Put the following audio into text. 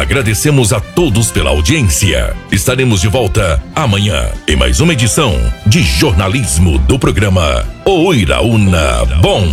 Agradecemos a todos pela audiência. Estaremos de volta amanhã em mais uma edição de jornalismo do programa O Iraúna Bom.